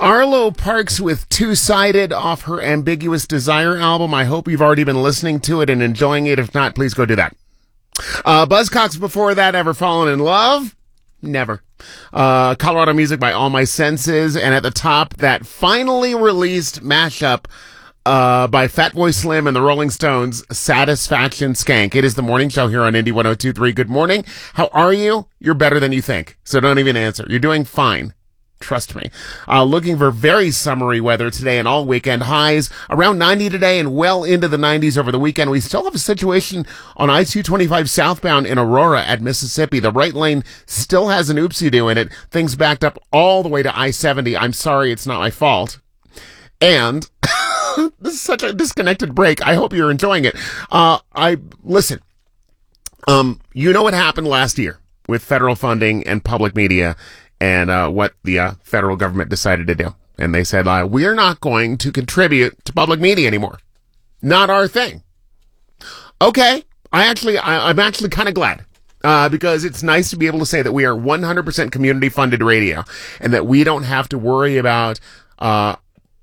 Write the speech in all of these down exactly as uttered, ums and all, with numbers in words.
Arlo Parks with Two-Sided off her Ambiguous Desire album. I hope you've already been listening to it and enjoying it. If not, please go do that. Uh, Buzzcocks before that, Ever Fallen in Love? Never. Uh, Colorado Music by All My Senses. And at the top, that finally released mashup uh, by Fatboy Slim and the Rolling Stones, Satisfaction Skank. It is the morning show here on Indy one oh two point three. Good morning. How are you? You're better than you think. So don't even answer. You're doing fine. Trust me. Uh, looking for very summery weather today and all weekend. Highs around ninety today and well into the nineties over the weekend. We still have a situation on I two twenty-five southbound in Aurora at Mississippi. The right lane still has an oopsie-doo in it. Things backed up all the way to I seventy. I'm sorry, it's not my fault. And this is such a disconnected break. I hope you're enjoying it. Uh, I, listen, um, you know what happened last year with federal funding and public media and uh, what the uh, federal government decided to do. And they said, uh, we're not going to contribute to public media anymore. Not our thing. Okay. I actually, I, I'm actually kind of glad. Uh, because it's nice to be able to say that we are one hundred percent community funded radio and that we don't have to worry about, uh,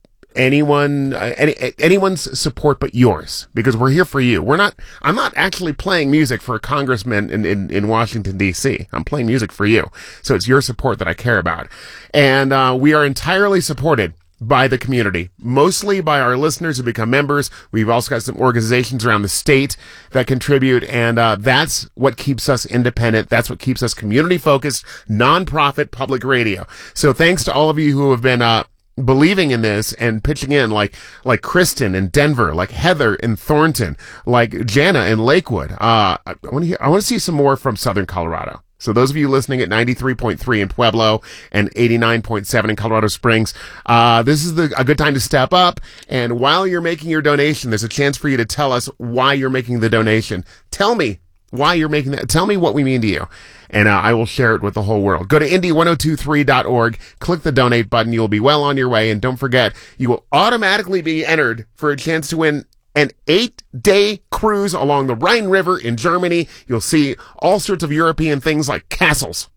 anyone, uh, any, anyone's support but yours, because we're here for you. We're not, I'm not actually playing music for a congressman in, in, in Washington, D C. I'm playing music for you. So it's your support that I care about. And, uh, we are entirely supported by the community, mostly by our listeners who become members. We've also got some organizations around the state that contribute, and uh, that's what keeps us independent. That's what keeps us community-focused, nonprofit public radio. So thanks to all of you who have been uh, believing in this and pitching in, like like Kristen in Denver, like Heather in Thornton, like Jana in Lakewood. Uh, I want to hear. I want to see some more from Southern Colorado. So those of you listening at ninety-three point three in Pueblo and eighty-nine point seven in Colorado Springs, uh, this is the, a good time to step up. And while you're making your donation, there's a chance for you to tell us why you're making the donation. Tell me why you're making that. Tell me what we mean to you. And uh, I will share it with the whole world. Go to Indy ten twenty-three dot org, click the donate button. You'll be well on your way. And don't forget, you will automatically be entered for a chance to win an eight-day cruise along the Rhine River in Germany. You'll see all sorts of European things like castles.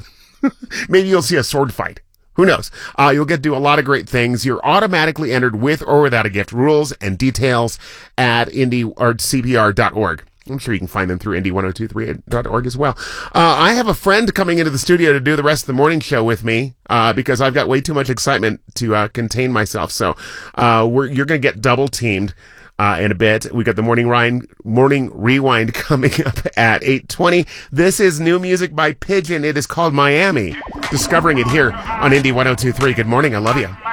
Maybe you'll see a sword fight. Who knows? Uh, you'll get to do a lot of great things. You're automatically entered with or without a gift. Rules and details at Indy or C P R dot org. I'm sure you can find them through Indy ten twenty-three dot org as well. Uh, I have a friend coming into the studio to do the rest of the morning show with me, uh, because I've got way too much excitement to, uh, contain myself. So, uh, we're, you're going to get double teamed, uh, in a bit. We got the morning rind, morning rewind coming up at eight twenty. This is new music by Pigeon. It is called Miami. Discovering it here on Indy ten twenty-three. Good morning. I love you.